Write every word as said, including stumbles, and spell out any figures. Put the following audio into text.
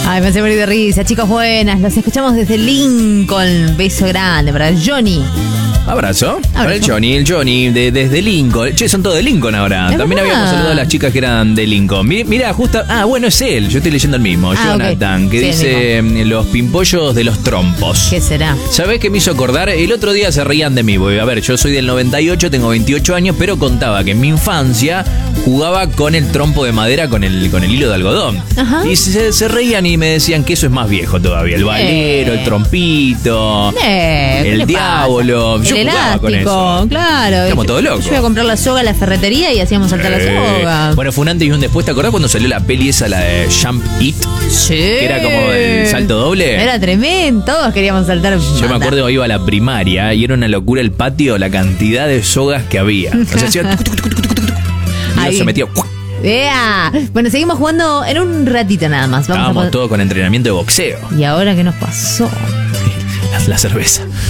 Ay, me hace morir de risa. Chicos, buenas. Los escuchamos desde Lincoln. Beso grande para Johnny. Abrazo. Abrazo. Para el Johnny, el Johnny de, desde Lincoln. Che, son todos de Lincoln ahora. ¿Es También verdad? habíamos saludado a las chicas que eran de Lincoln. Mi- Mira, justo. Ah, bueno, es él. Yo estoy leyendo el mismo. Ah, Jonathan, ok. que Sí, dice eh, los pimpollos de los trompos. ¿Qué será? ¿Sabés qué me hizo acordar? El otro día se reían de mí. Porque, a ver, yo soy del noventa y ocho, tengo veintiocho años, pero contaba que en mi infancia jugaba con el trompo de madera, con el, con el hilo de algodón. Ajá. Y se, se reían y me decían que eso es más viejo todavía. El valero, Eh. el trompito, Eh, ¿qué el le diablo. pasa? Yo El jugaba con elástico, eso. claro. Estamos Yo- todos locos. Yo iba a comprar la soga a la ferretería y hacíamos saltar la Eh, soga. Bueno, fue un antes y un después. ¿Te acordás cuando salió la peli esa, la de Jump It? Sí. Que era como el salto doble. Era tremendo. Todos queríamos saltar. Yo me acuerdo que iba a la primaria y era una locura el patio, la cantidad de sogas que había. O sea, hacía tuc, tuc, tuc, tuc, tuc, tuc, y Ahí. se metía. ¡cuac! ¡Ea! Bueno, seguimos jugando en un ratito nada más. Vamos Estábamos a... todos con entrenamiento de boxeo. ¿Y ahora qué nos pasó? La, la cerveza.